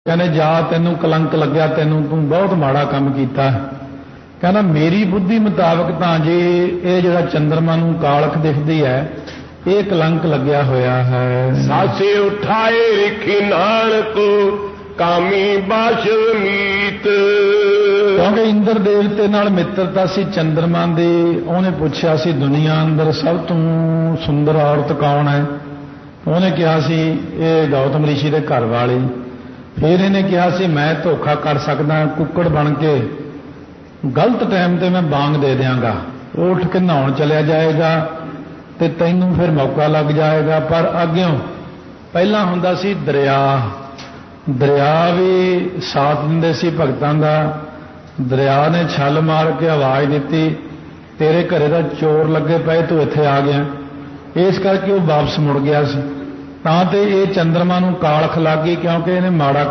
कहने जा तैनूं कलंक लग्या, तैनूं तूं बहुत माड़ा काम कीता। कहना मेरी बुद्धि मुताबक तां जे ये जिहड़ा चंद्रमा नूं कालख दिखदी है ये कलंक लग्या होया है। सासे उठाए रिखी नानक कामी बाशल मीत। क्योंकि इंद्र देवते नाल मित्रता सी चंद्रमा दी। उहने पुछया सी दुनिया अंदर सब तो सुंदर औरत कौन है? उहने कहा सी ये गौतम ऋषि दे घर वाली। फिर इहने कहा सी मैं धोखा कर सकदा, कुक्कड़ बन के गलत टाइम ते मैं बांग दे दियांगा, उठ के नहाउण चलिया जाएगा ते तैनूं फिर मौका लग जाएगा। पर अग्यों पहला हुंदा सी दरिया, दरिया भी साथ दिंदे सी भगतां दा। दरिया ने छल मार के आवाज़ दिती तेरे घरे दा चोर लगे पए, तू इत्थे आ गया। इस करके वो वापस मुड़ गया सी। तां ते ये चंद्रमा नूं कालख लग गई क्योंकि इहने माड़ा